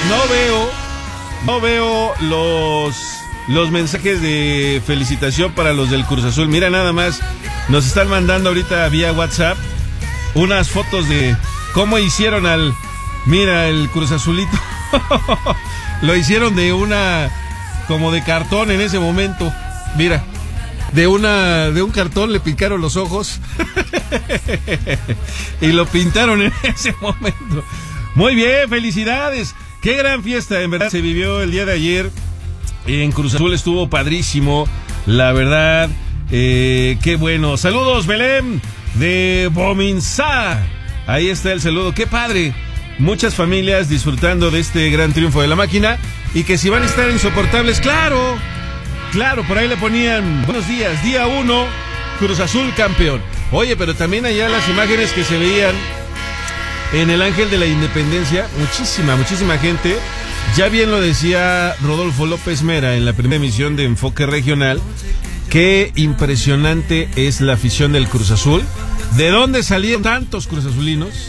no veo los mensajes de felicitación para los del Cruz Azul. Mira nada más, nos están mandando ahorita vía WhatsApp unas fotos de cómo hicieron el Cruz Azulito. Lo hicieron de como de cartón en ese momento. Mira, de un cartón le picaron los ojos y lo pintaron en ese momento. Muy bien, felicidades. Qué gran fiesta, en verdad, se vivió el día de ayer en Cruz Azul. Estuvo padrísimo, la verdad. Qué bueno. Saludos, Belén de Bominzá. Ahí está el saludo. Qué padre. Muchas familias disfrutando de este gran triunfo de la máquina. Y que si van a estar insoportables, claro, por ahí le ponían buenos días, día 1, Cruz Azul campeón. Oye, pero también allá las imágenes que se veían en el Ángel de la Independencia, muchísima gente. Ya bien lo decía Rodolfo López Mera en la primera emisión de Enfoque Regional. Qué impresionante es la afición del Cruz Azul. ¿De dónde salieron tantos cruzazulinos?